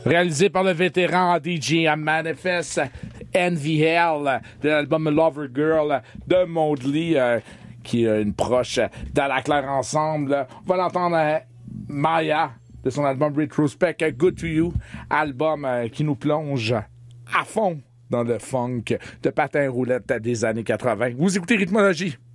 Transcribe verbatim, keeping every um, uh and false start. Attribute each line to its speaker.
Speaker 1: réalisé par le vétéran D J Manifest N V L de l'album Lover Girl de Maudley, euh, qui est une proche dans la Claire Ensemble. On va l'entendre à Maya de son album Retrospect Good to You, album euh, qui nous plonge à fond dans le funk de patin roulette des années quatre-vingts. Vous écoutez Rythmologie.